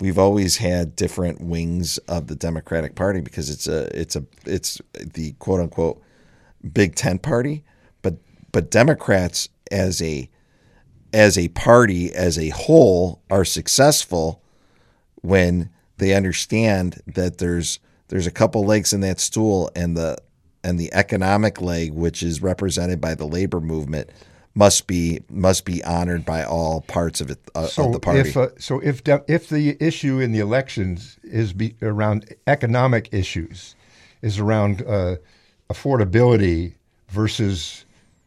we've always had different wings of the Democratic Party because it's the quote unquote Big Tent party, but Democrats as a party as a whole are successful when they understand that there's a couple legs in that stool, and the economic leg, which is represented by the labor movement, must be honored by all parts of it of the party. If the issue in the elections is around economic issues, is around affordability versus,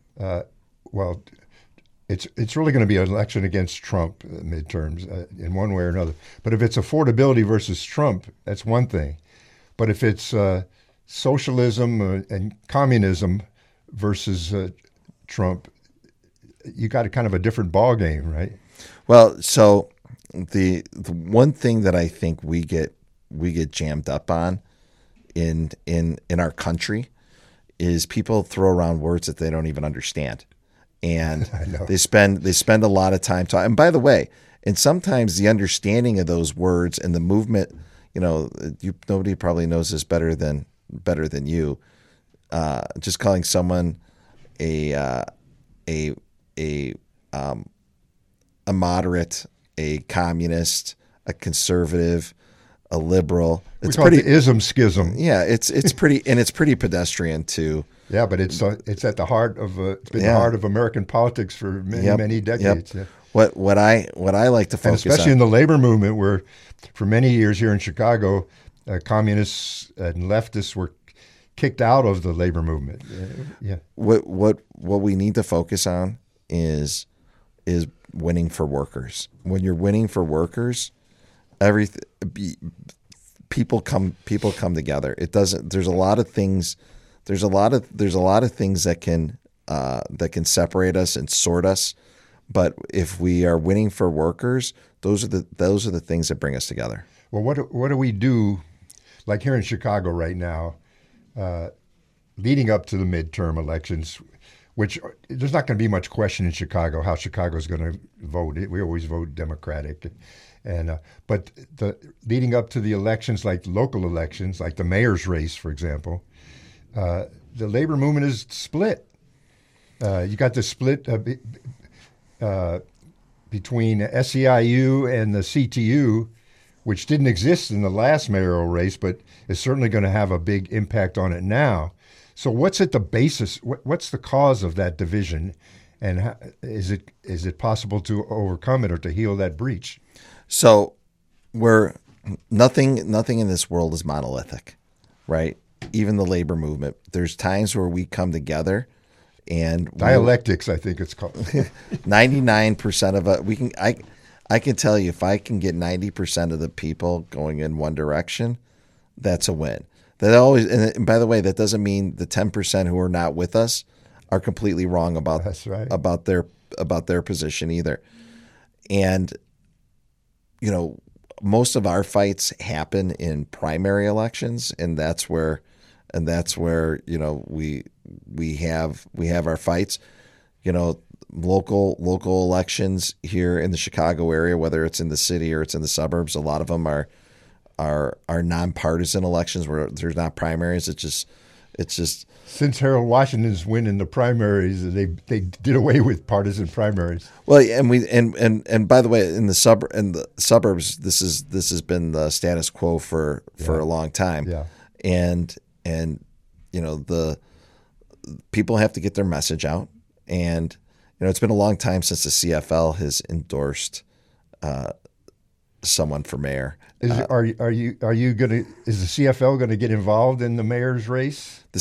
it's really going to be an election against Trump midterms in one way or another. But if it's affordability versus Trump, that's one thing. But if it's socialism and communism versus Trump, you got a kind of a different ball game, right? Well, so the one thing that I think we get jammed up on in our country is people throw around words that they don't even understand, and they spend a lot of time talking. And by the way, and sometimes the understanding of those words and the movement, nobody probably knows this better than you. Just calling someone a moderate, a communist, a conservative, a liberal. It's pretty ism schism. Yeah, it's pretty pedestrian too. Yeah, but it's at the heart of the heart of American politics for many decades. Yep. Yeah. What I like to focus and especially in the labor movement, where for many years here in Chicago, communists and leftists were kicked out of the labor movement. Yeah. What we need to focus on is winning for workers. When you're winning for workers, people come together. It doesn't. There's a lot of things. There's a lot of things that can separate us and sort us. But if we are winning for workers, those are the things that bring us together. Well, what do we do? Like here in Chicago right now, leading up to the midterm elections, which there's not going to be much question in Chicago how Chicago's going to vote. We always vote Democratic, but leading up to the elections, like local elections, like the mayor's race, for example, the labor movement is split. You got the split between SEIU and the CTU, which didn't exist in the last mayoral race, but is certainly going to have a big impact on it now. So what's at the basis? What's the cause of that division, and is it possible to overcome it or to heal that breach? So nothing in this world is monolithic, right? Even the labor movement. There's times where we come together, and dialectics, I think it's called. 99% of it, I can tell you, if I can get 90% of the people going in one direction, that's a win. And by the way, that doesn't mean the 10% who are not with us are completely wrong about their position either. And most of our fights happen in primary elections, and that's where we have our fights. Local elections here in the Chicago area, whether it's in the city or it's in the suburbs, a lot of them are nonpartisan elections where there's not primaries. It's just since Harold Washington's win in the primaries, they did away with partisan primaries. Well, and by the way, in the suburbs, this has been the status quo for a long time. Yeah. And the people have to get their message out, and it's been a long time since the CFL has endorsed someone for mayor. Is the CFL going to get involved in the mayor's race? The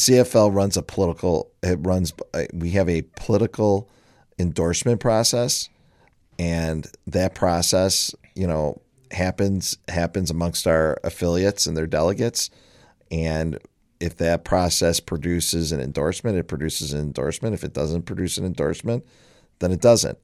CFL we have a political endorsement process, and that process, happens amongst our affiliates and their delegates. And if that process produces an endorsement, it produces an endorsement. If it doesn't produce an endorsement, then it doesn't.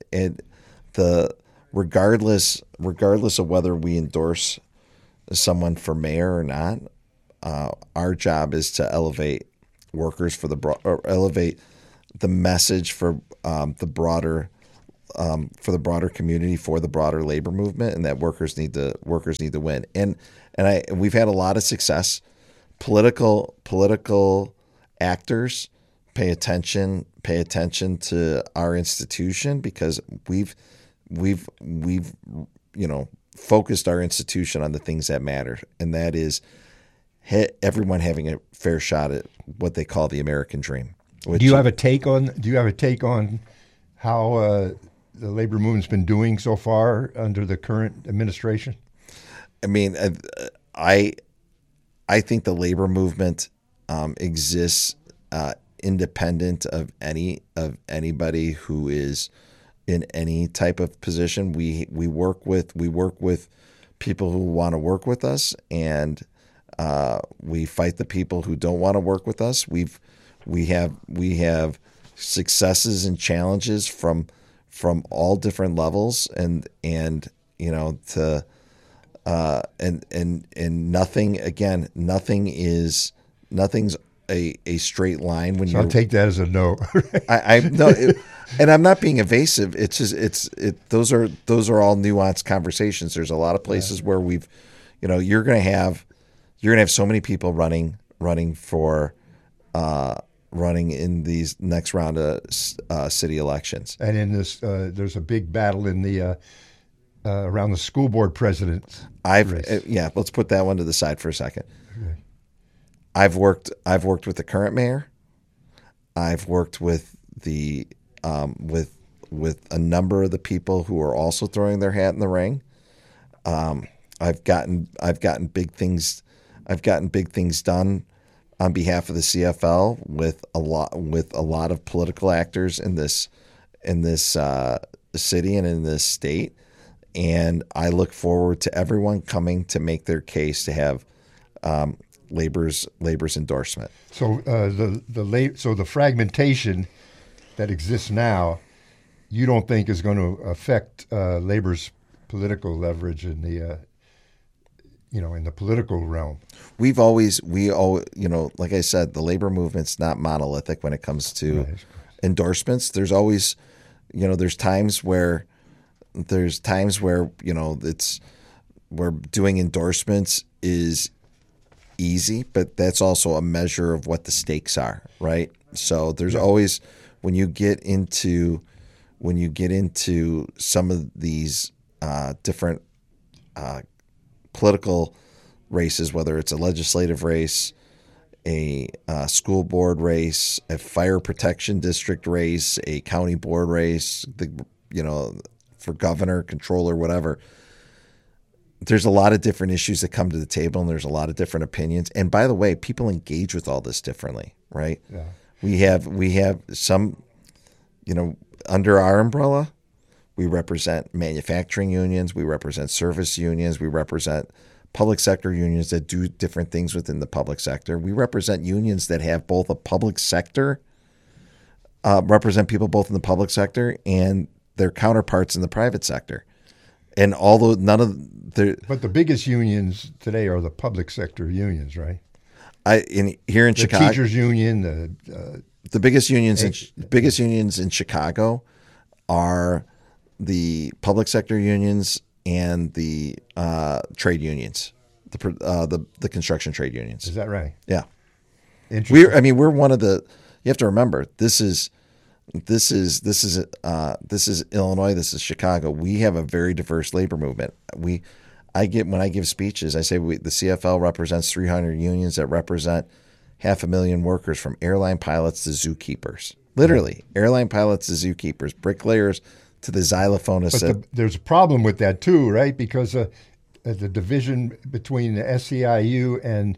Regardless of whether we endorse someone for mayor or not, our job is to elevate workers elevate the message for the broader for the broader community, for the broader labor movement, and that workers need to win. And we've had a lot of success. Political actors pay attention to our institution, because we've focused our institution on the things that matter, and that is everyone having a fair shot at what they call the American dream. Do you have a take on how the labor movement's been doing so far under the current administration? I mean, I think the labor movement exists independent of anybody who is in any type of position. We work with people who want to work with us, and we fight the people who don't want to work with us. We have successes and challenges from all different levels, and nothing's a straight line when I'll take that as a no. And I'm not being evasive. It's just those are all nuanced conversations. There's a lot of places where you're going to have so many people running in these next round of city elections. And in this, there's a big battle in the around the school board president race. Let's put that one to the side for a second. Okay. I've worked with the current mayor. I've worked with the with a number of the people who are also throwing their hat in the ring. I've gotten big things. I've gotten big things done on behalf of the CFL with a lot of political actors in this city and in this state. And I look forward to everyone coming to make their case to have labor's endorsement. So the fragmentation that exists now, you don't think is going to affect labor's political leverage in the in the political realm? We always, like I said, the labor movement's not monolithic when it comes to endorsements. There's always, there's times where it's where doing endorsements is easy, but that's also a measure of what the stakes are, right? So there's always, when you get into some of these different political races, whether it's a legislative race, a school board race, a fire protection district race, a county board race, for governor, controller, whatever. There's a lot of different issues that come to the table, and there's a lot of different opinions. And by the way, people engage with all this differently, right? Yeah. We have some, under our umbrella, we represent manufacturing unions, we represent service unions, we represent public sector unions that do different things within the public sector. We represent unions that have both a public sector, represent people both in the public sector and their counterparts in the private sector. And although but the biggest unions today are the public sector unions, right? Here in Chicago, the teachers union, the biggest unions in Chicago are the public sector unions and the trade unions, the construction trade unions. Is that right? Yeah. Interesting. We're one of the. You have to remember, this is Illinois. This is Chicago. We have a very diverse labor movement. When I give speeches, I say the CFL represents 300 unions that represent 500,000 workers, from airline pilots to zookeepers. Literally, airline pilots to zookeepers, bricklayers to the xylophonists. But there's a problem with that too, right? Because the division between the SEIU and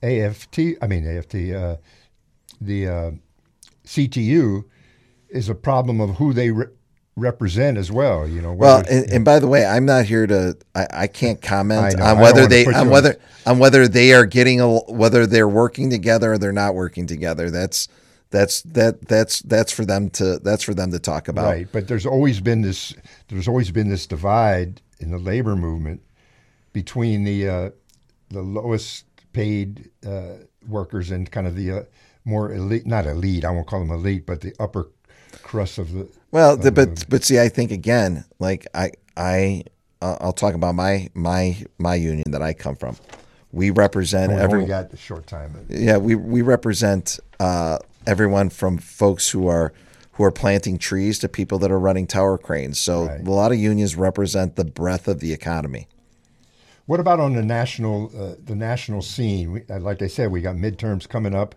the CTU is a problem of who they represent as well. And by the way, I'm not here to. I can't comment on whether they are getting whether they're working together or they're not working together. That's for them to talk about. Right, but there's always been this divide in the labor movement between the lowest paid workers and kind of the more elite, not elite, I won't call them elite, but the upper crust of the. Well, but see, I think again, like I'll talk about my union that I come from. We represent We've only got a short time. Yeah, we represent everyone from folks who are planting trees to people that are running tower cranes. So Right. a lot of unions represent the breadth of the economy. What about on the national scene? Like I said, we got midterms coming up.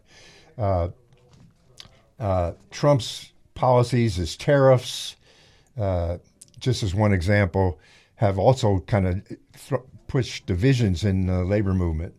Trump's policies, his tariffs, just as one example, have also kind of pushed divisions in the labor movement.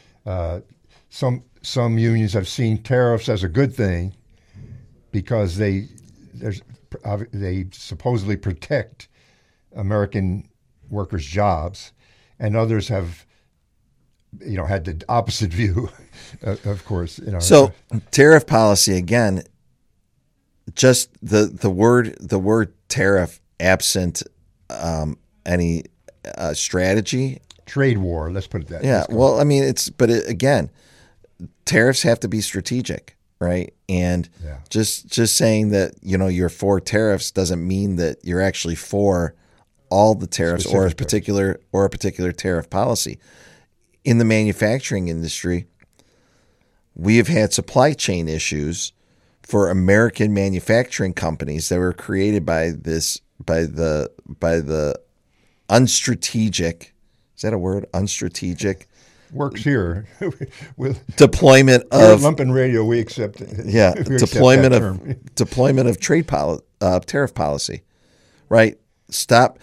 Some unions have seen tariffs as a good thing because they supposedly protect American workers' jobs, and others have, had the opposite view, of course. So tariff policy again, just the word tariff absent any strategy. Trade war, let's put it that way. Yeah, well, I mean, again, tariffs have to be strategic, right? And Yeah. just saying that you're for tariffs doesn't mean that you're actually for all the tariffs or a particular tariff policy. In the manufacturing industry, we have had supply chain issues for American manufacturing companies that were created by the unstrategic. Is that a word? Unstrategic Works here. With deployment here at of Lumpen Radio, we accept it. yeah We accept deployment that of term. deployment of tariff policy, right? Stop.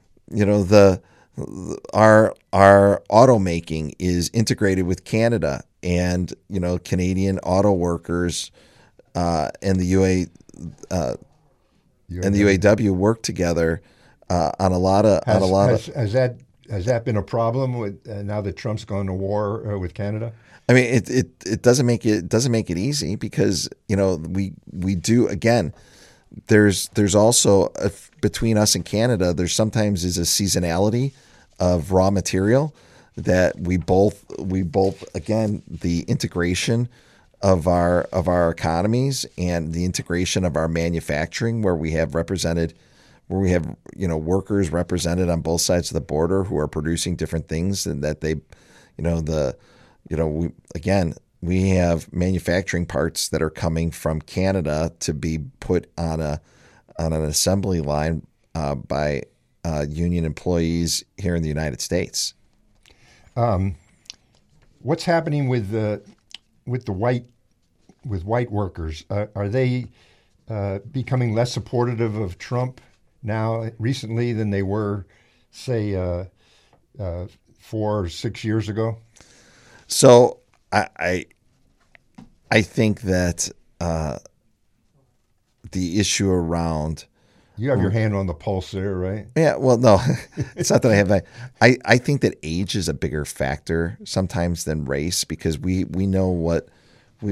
Our automaking is integrated with Canada, and Canadian auto workers and the UAW work together on a lot of Has that been a problem with now that Trump's gone to war with Canada? I mean, it doesn't make it easy because we do again. There's also between us and Canada. There's sometimes is a seasonality of raw material that we both again the integration of our economies and the integration of our manufacturing where we have workers represented on both sides of the border who are producing different things and that we have manufacturing parts that are coming from Canada to be put on an assembly line by union employees here in the United States. What's happening with white workers? Are they becoming less supportive of Trump now recently than they were, say, 4 or 6 years ago? So I think that the issue around you have your hand on the pulse there, right? Yeah, well, no, it's not that I have that. I think that age is a bigger factor sometimes than race because we know what the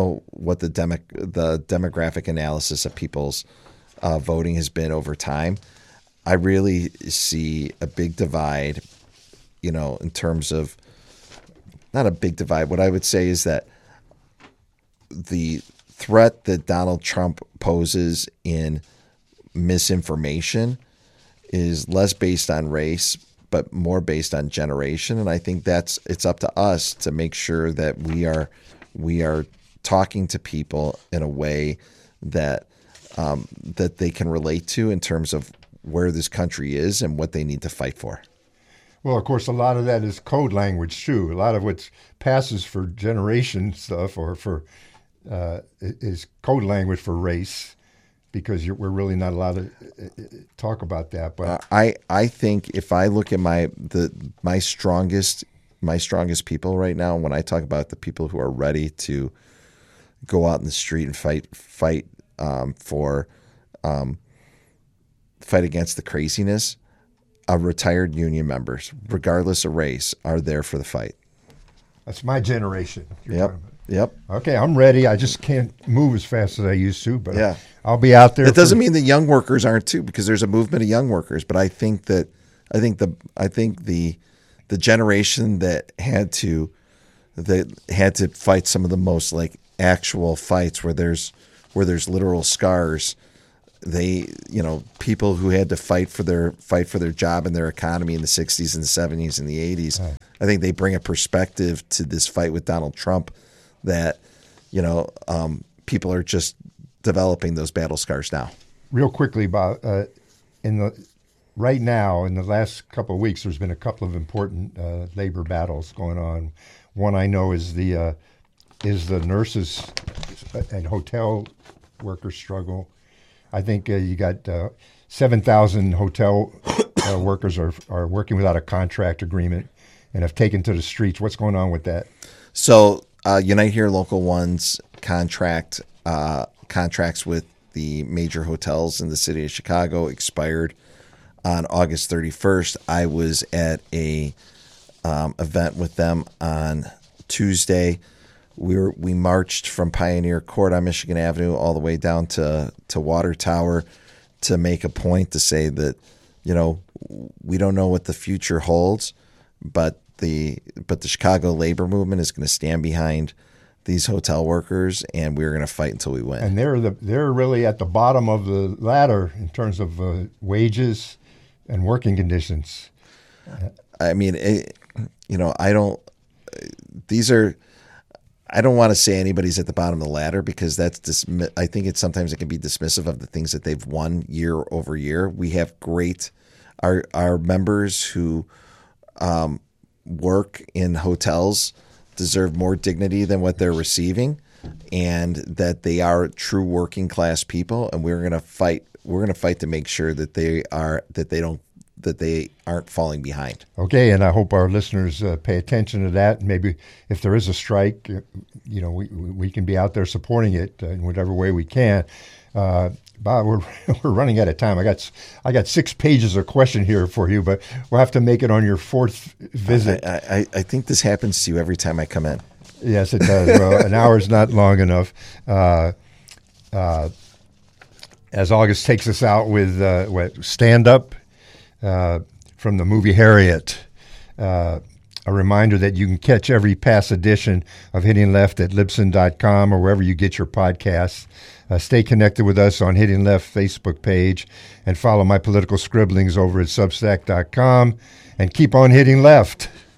demographic analysis of people's voting has been over time. I really see a big divide, in terms of not a big divide. What I would say is that the threat that Donald Trump poses in misinformation is less based on race, but more based on generation. And I think it's up to us to make sure that we are talking to people in a way that that they can relate to in terms of where this country is and what they need to fight for. Well, of course, a lot of that is code language too. A lot of what passes for generation stuff or for is code language for race, because we're really not allowed to talk about that. But I think if I look at my strongest people right now, when I talk about the people who are ready to go out in the street and fight against the craziness, retired union members, regardless of race, are there for the fight. That's my generation. Yep. Okay, I'm ready. I just can't move as fast as I used to, but yeah. I'll be out there. That doesn't mean that young workers aren't too, because there's a movement of young workers. But I think the generation that had to fight some of the most like actual fights where there's where there's literal scars. They, people who had to fight for their job and their economy in the 60s and the 70s and the 80s. Right. I think they bring a perspective to this fight with Donald Trump that, people are just developing those battle scars now. Real quickly, Bob, right now, in the last couple of weeks, there's been a couple of important labor battles going on. One I know is the nurses and hotel workers struggle. I think you got 7,000 hotel workers are working without a contract agreement and have taken to the streets. What's going on with that? So Unite Here Local 1's contracts with the major hotels in the city of Chicago expired on August 31st. I was at a event with them on Tuesday. We marched from Pioneer Court on Michigan Avenue all the way down to Water Tower to make a point to say that, we don't know what the future holds, but the Chicago labor movement is going to stand behind these hotel workers, and we're going to fight until we win. And they're really at the bottom of the ladder in terms of wages and working conditions. I mean, I don't want to say anybody's at the bottom of the ladder because I think sometimes it can be dismissive of the things that they've won year over year. We have our members who work in hotels deserve more dignity than what they're receiving, and that they are true working class people, and we're going to fight. We're going to fight to make sure that they aren't falling behind. Okay, and I hope our listeners pay attention to that. Maybe if there is a strike, we can be out there supporting it in whatever way we can. Bob, we're running out of time. I got 6 pages of question here for you, but we'll have to make it on your 4th visit. I think this happens to you every time I come in. Yes, it does. Well, an hour is not long enough. As August takes us out with Stand Up from the movie Harriet. A reminder that you can catch every past edition of Hitting Left at Libsyn.com or wherever you get your podcasts. Stay connected with us on Hitting Left Facebook page and follow my political scribblings over at Substack.com and keep on hitting left.